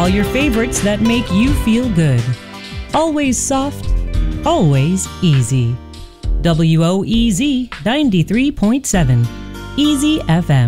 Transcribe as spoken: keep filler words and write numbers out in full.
all your favorites that make you feel good. Always soft, always easy. W O E Z ninety-three point seven, Easy F M.